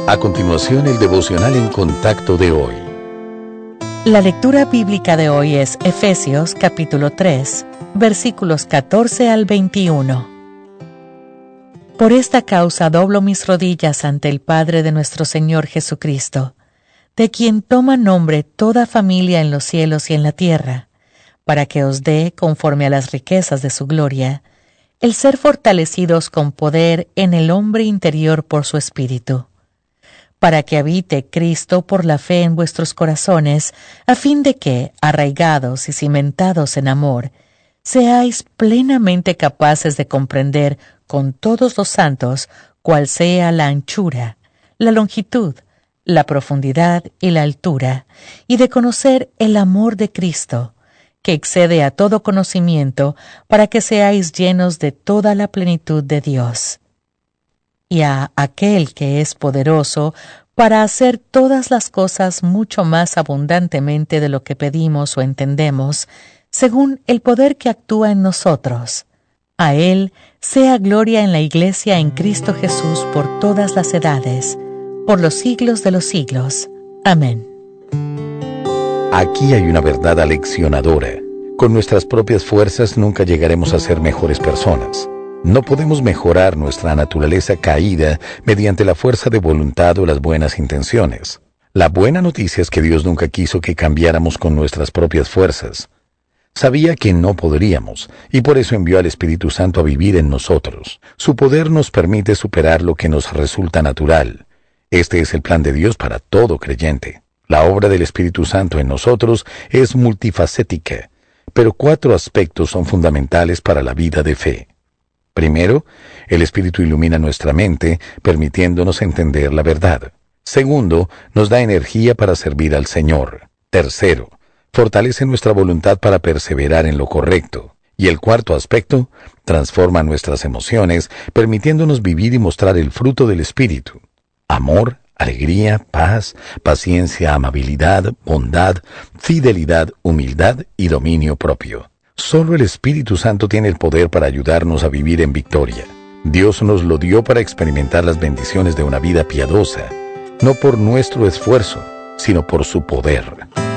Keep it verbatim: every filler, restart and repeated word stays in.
A continuación, el devocional en contacto de hoy. La lectura bíblica de hoy es Efesios capítulo tres, versículos catorce al veintiuno. Por esta causa doblo mis rodillas ante el Padre de nuestro Señor Jesucristo, de quien toma nombre toda familia en los cielos y en la tierra, para que os dé, conforme a las riquezas de su gloria, el ser fortalecidos con poder en el hombre interior por su Espíritu, para que habite Cristo por la fe en vuestros corazones, a fin de que, arraigados y cimentados en amor, seáis plenamente capaces de comprender con todos los santos cuál sea la anchura, la longitud, la profundidad y la altura, y de conocer el amor de Cristo, que excede a todo conocimiento, para que seáis llenos de toda la plenitud de Dios. Y a aquel que es poderoso para hacer todas las cosas mucho más abundantemente de lo que pedimos o entendemos, según el poder que actúa en nosotros. A Él sea gloria en la Iglesia en Cristo Jesús por todas las edades, por los siglos de los siglos. Amén. Aquí hay una verdad aleccionadora. Con nuestras propias fuerzas nunca llegaremos a ser mejores personas. No podemos mejorar nuestra naturaleza caída mediante la fuerza de voluntad o las buenas intenciones. La buena noticia es que Dios nunca quiso que cambiáramos con nuestras propias fuerzas. Sabía que no podríamos, y por eso envió al Espíritu Santo a vivir en nosotros. Su poder nos permite superar lo que nos resulta natural. Este es el plan de Dios para todo creyente. La obra del Espíritu Santo en nosotros es multifacética, pero cuatro aspectos son fundamentales para la vida de fe. Primero, el Espíritu ilumina nuestra mente, permitiéndonos entender la verdad. Segundo, nos da energía para servir al Señor. Tercero, fortalece nuestra voluntad para perseverar en lo correcto. Y el cuarto aspecto, transforma nuestras emociones, permitiéndonos vivir y mostrar el fruto del Espíritu: amor, alegría, paz, paciencia, amabilidad, bondad, fidelidad, humildad y dominio propio. Solo el Espíritu Santo tiene el poder para ayudarnos a vivir en victoria. Dios nos lo dio para experimentar las bendiciones de una vida piadosa, no por nuestro esfuerzo, sino por su poder.